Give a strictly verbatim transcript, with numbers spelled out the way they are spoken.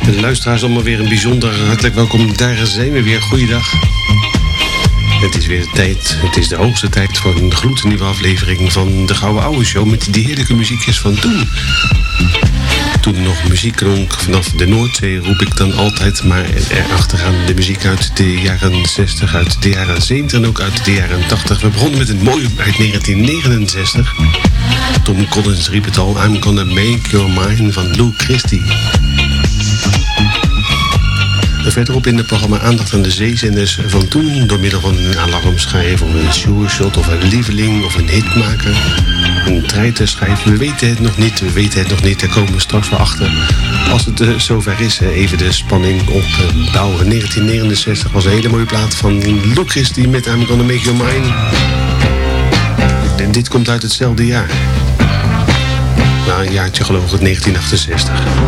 Luisteraars, allemaal weer een bijzonder hartelijk welkom. Daar zijn we weer. Goeiedag. Het is weer de tijd, het is de hoogste tijd voor een gloednieuwe aflevering van de Gouden Ouwe Show met die heerlijke muziekjes van toen. Toen er nog muziek klonk vanaf de Noordzee, roep ik dan altijd, maar erachteraan de muziek uit de jaren zestig, uit de jaren zeventig en ook uit de jaren tachtig. We begonnen met een mooie uit negentien negenenzestig. Tom Collins riep het al, I'm Gonna Make Your Mine van Lou Christie. Verderop in het programma aandacht aan de zeezenders van toen, door middel van een alarmschijf of een sure-shot of een lieveling of een hitmaker. Een treiterschijf, we weten het nog niet, we weten het nog niet, daar komen we straks wel achter. Als het uh, zover is, uh, even de spanning opbouwen. negentien negenenzestig was een hele mooie plaat van Lou Christie met I'm Gonna Make Your Mine. En dit komt uit hetzelfde jaar. Nou, een jaartje geloof ik, negentien achtenzestig.